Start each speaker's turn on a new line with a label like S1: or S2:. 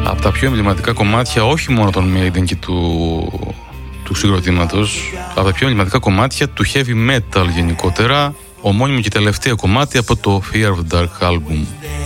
S1: από τα πιο εμβληματικά κομμάτια όχι μόνο των Maiden και του συγκροτήματος, από τα πιο εμβληματικά κομμάτια του heavy metal γενικότερα, ομώνυμο και τελευταίο κομμάτι από το Fear of the Dark album.